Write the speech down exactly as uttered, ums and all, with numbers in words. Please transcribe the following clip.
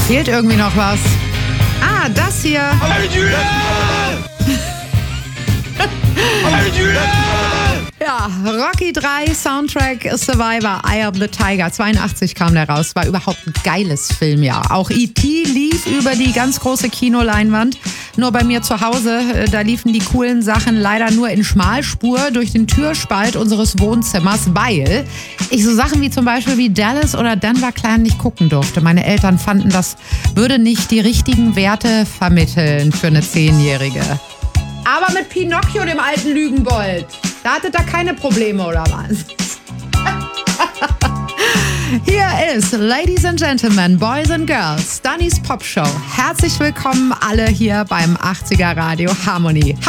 Fehlt irgendwie noch was. Ah, das hier. Ja, Rocky drei, Soundtrack, Survivor, Eye of the Tiger. zweiundachtzig kam der raus. War überhaupt ein geiles Filmjahr. Auch E T lief über die ganz große Kinoleinwand. Nur bei mir zu Hause, da liefen die coolen Sachen leider nur in Schmalspur durch den Türspalt unseres Wohnzimmers, weil ich so Sachen wie zum Beispiel wie Dallas oder Denver Clan nicht gucken durfte. Meine Eltern fanden, das würde nicht die richtigen Werte vermitteln für eine Zehnjährige. Aber mit Pinocchio, dem alten Lügenbold, da hattet ihr keine Probleme, oder was? Hier ist, Ladies and Gentlemen, Boys and Girls, Dannys Popshow. Herzlich willkommen alle hier beim achtziger Radio Harmony.